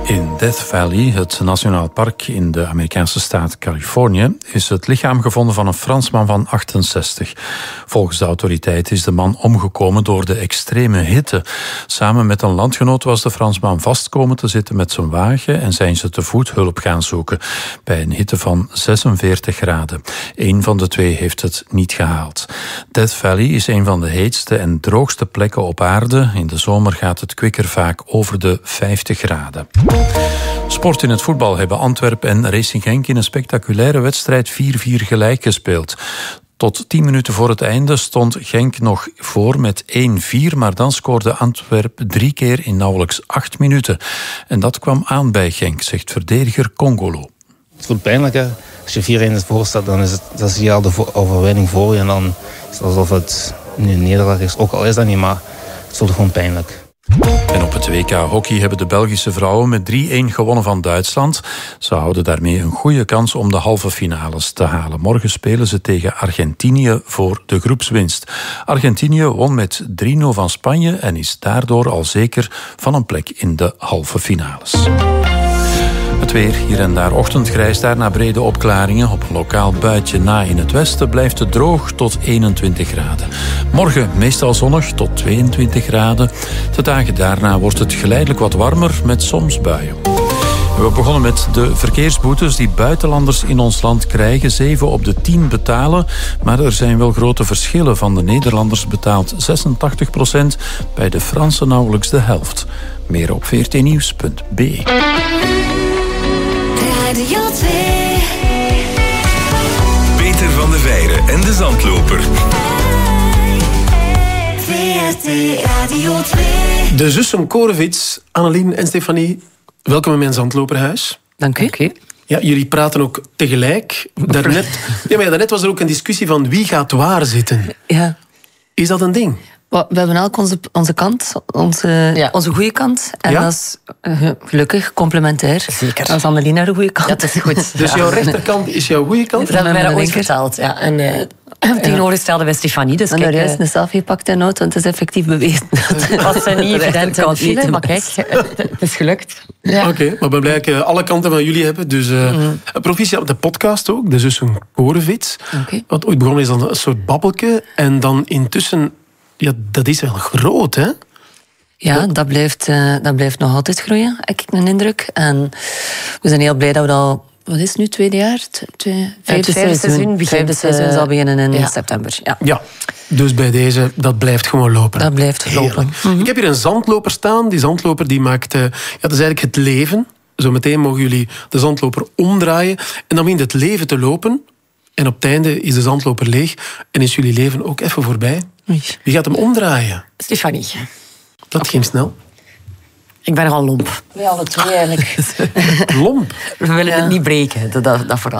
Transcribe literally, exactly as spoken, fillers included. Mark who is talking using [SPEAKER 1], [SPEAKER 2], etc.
[SPEAKER 1] In Death Valley, het nationaal park in de Amerikaanse staat Californië, is het lichaam gevonden van een Fransman van achtenzestig. Volgens de autoriteiten is de man omgekomen door de extreme hitte. Samen met een landgenoot was de Fransman vast komen te zitten met zijn wagen en zijn ze te voet hulp gaan zoeken bij een hitte van zesenveertig graden. Eén van de twee heeft het niet gehaald. Death Valley is een van de heetste en droogste plekken op aarde. In de zomer gaat het kwik er vaak over de vijftig graden. Sport in het voetbal hebben Antwerpen en Racing Genk in een spectaculaire wedstrijd vier vier gelijk gespeeld. Tot tien minuten voor het einde stond Genk nog voor met één vier, maar dan scoorde Antwerpen drie keer in nauwelijks acht minuten. En dat kwam aan bij Genk, zegt verdediger Congolo.
[SPEAKER 2] Het voelt pijnlijk, hè. Als je vier-één voor staat, dan is het, dan zie je al de overwinning voor je en dan is het alsof het nu een nederlaag is. Ook al is dat niet, maar het voelt gewoon pijnlijk.
[SPEAKER 1] En op het W K hockey hebben de Belgische vrouwen met drie-één gewonnen van Duitsland. Ze houden daarmee een goede kans om de halve finales te halen. Morgen spelen ze tegen Argentinië voor de groepswinst. Argentinië won met drie nul van Spanje en is daardoor al zeker van een plek in de halve finales. Het weer, hier en daar ochtendgrijs, daarna brede opklaringen. Op een lokaal buitje na in het westen blijft het droog tot eenentwintig graden. Morgen meestal zonnig tot tweeëntwintig graden. De dagen daarna wordt het geleidelijk wat warmer met soms buien. We begonnen met de verkeersboetes die buitenlanders in ons land krijgen. Zeven op de tien betalen, maar er zijn wel grote verschillen. Van de Nederlanders betaalt zesentachtig procent, bij de Fransen nauwelijks de helft. Meer op v r t nieuws punt b e.
[SPEAKER 3] Radio twee.
[SPEAKER 4] Peter van der Veijren en de Zandloper.
[SPEAKER 3] V R T Radio twee.
[SPEAKER 5] De zussen Korevits, Annelien en Stefanie, welkom in mijn Zandloperhuis.
[SPEAKER 6] Dank u. Okay.
[SPEAKER 5] Ja, jullie praten ook tegelijk. Daarnet, ja, maar ja, daarnet was er ook een discussie van wie gaat waar zitten.
[SPEAKER 6] Ja.
[SPEAKER 5] Is dat een ding?
[SPEAKER 6] We hebben elk onze, onze kant, onze, ja. onze goede kant. En ja? dat is uh, gelukkig complementair.
[SPEAKER 7] Zeker.
[SPEAKER 6] Dat is Annelien naar de goede kant.
[SPEAKER 7] Ja, dat is goed.
[SPEAKER 5] Dus jouw rechterkant is jouw goede kant?
[SPEAKER 7] Dat hebben wij ooit verteld. Ja. En uh, tegenovergestelde bij Stefanie. Dus
[SPEAKER 6] en er is een selfie gepakt en nood, want het is effectief bewezen.
[SPEAKER 7] Dat was uh, niet evident in de file, maar kijk, het is gelukt.
[SPEAKER 5] Ja. Oké, okay, maar we blij dat ik alle kanten van jullie hebben. Dus uh, mm. proficiat op de podcast ook, de zussen Korevits.
[SPEAKER 6] Okay.
[SPEAKER 5] Wat ooit begonnen is dan een soort babbelke. En dan intussen... Ja, dat is wel groot, hè?
[SPEAKER 6] Ja, dat blijft, uh, dat blijft nog altijd groeien, heb ik een indruk. En we zijn heel blij dat we al... Wat is het nu, tweede jaar? Twee, vijfde
[SPEAKER 7] het vijfde seizoen,
[SPEAKER 6] seizoen, vijfde seizoen zal beginnen in ja. september. Ja.
[SPEAKER 5] ja, dus bij deze, dat blijft gewoon lopen.
[SPEAKER 6] Dat blijft lopen.
[SPEAKER 5] Mm-hmm. Ik heb hier een zandloper staan. Die zandloper die maakt... Uh, ja, dat is eigenlijk het leven. Zometeen mogen jullie de zandloper omdraaien. En dan begint het leven te lopen. En op het einde is de zandloper leeg. En is jullie leven ook even voorbij. Wie gaat hem omdraaien?
[SPEAKER 7] Stefanie.
[SPEAKER 5] Dat okay. ging snel.
[SPEAKER 7] Ik ben er al lomp.
[SPEAKER 6] Wij alle twee eigenlijk.
[SPEAKER 5] Lomp?
[SPEAKER 7] We willen ja. het niet breken, dat, dat vooral.